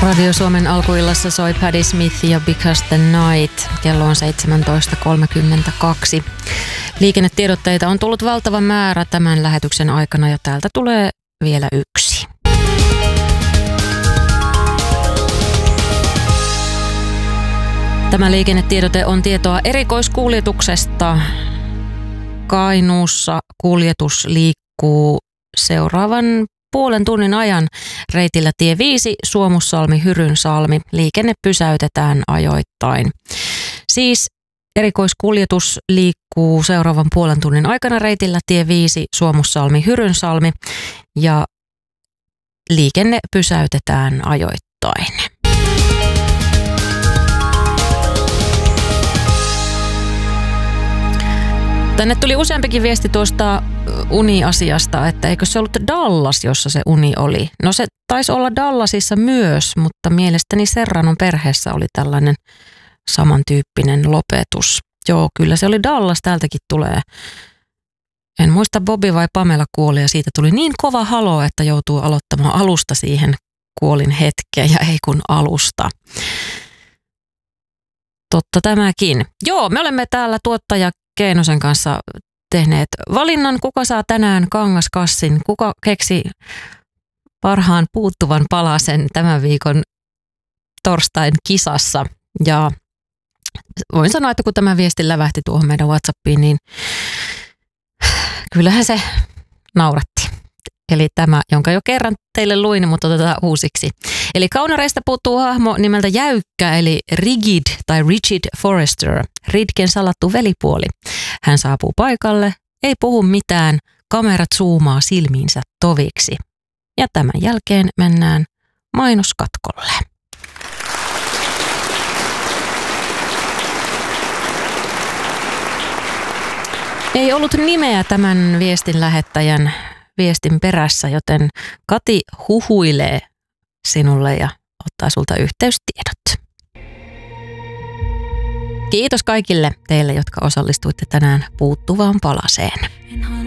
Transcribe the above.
Radio Suomen alkuillassa soi Patti Smith ja Because the Night. Kello on 17.32. Liikennetiedotteita on tullut valtava määrä tämän lähetyksen aikana ja täältä tulee vielä yksi. Tämä liikennetiedote on tietoa erikoiskuljetuksesta. Kainuussa kuljetus liikkuu seuraavan puolen tunnin ajan reitillä tie 5 Suomussalmi-Hyrynsalmi. Liikenne pysäytetään ajoittain. Siis erikoiskuljetus liikkuu seuraavan puolen tunnin aikana reitillä tie 5 Suomussalmi-Hyrynsalmi ja liikenne pysäytetään ajoittain. Tänne tuli useampikin viesti tuosta uniasiasta, että eikö se ollut Dallas, jossa se uni oli. No se taisi olla Dallasissa myös, mutta mielestäni Serranon perheessä oli tällainen samantyyppinen lopetus. Joo, kyllä se oli Dallas, täältäkin tulee. En muista, Bobby vai Pamela kuoli ja siitä tuli niin kova halo, että joutuu aloittamaan alusta siihen kuolin hetkeen ja ei kun alusta. Totta tämäkin. Joo, me olemme täällä tuottaja Keinosen kanssa tehneet valinnan, kuka saa tänään kangaskassin, kuka keksi parhaan puuttuvan palasen tämän viikon torstain kisassa. Ja voin sanoa, että kun tämä viesti lävähti tuohon meidän WhatsAppiin, niin kyllähän se nauratti. Eli tämä, jonka jo kerran teille luin, mutta otetaan uusiksi. Eli kaunareista puuttuu hahmo nimeltä Jäykkä, eli Rigid tai Richard Forrester, Ridgen salattu velipuoli. Hän saapuu paikalle, ei puhu mitään, kamerat zoomaa silmiinsä toviksi. Ja tämän jälkeen mennään mainoskatkolle. Ei ollut nimeä tämän viestin lähettäjän viestin perässä, joten Kati huhuilee sinulle ja ottaa sulta yhteystiedot. Kiitos kaikille teille, jotka osallistuitte tänään puuttuvaan palaseen.